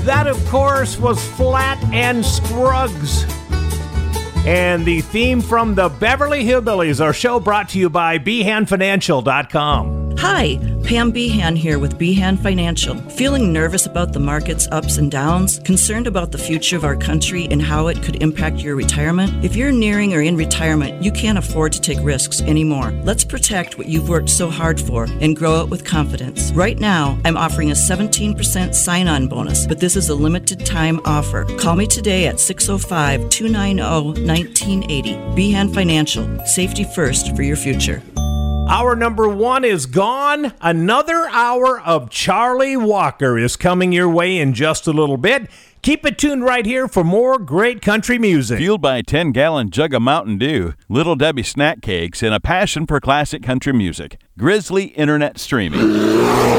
That, of course, was Flat and Scruggs. And the theme from the Beverly Hillbillies, our show brought to you by BehanFinancial.com. Hi, Pam Behan here with Behan Financial. Feeling nervous about the market's ups and downs? Concerned about the future of our country and how it could impact your retirement? If you're nearing or in retirement, you can't afford to take risks anymore. Let's protect what you've worked so hard for and grow it with confidence. Right now, I'm offering a 17% sign-on bonus, but this is a limited time offer. Call me today at 605-290-1980. Behan Financial. Safety first for your future. Hour number one is gone. Another hour of Charlie Walker is coming your way in just a little bit. Keep it tuned right here for more great country music. Fueled by a 10-gallon jug of Mountain Dew, Little Debbie snack cakes, and a passion for classic country music. Grizzly Internet Streaming.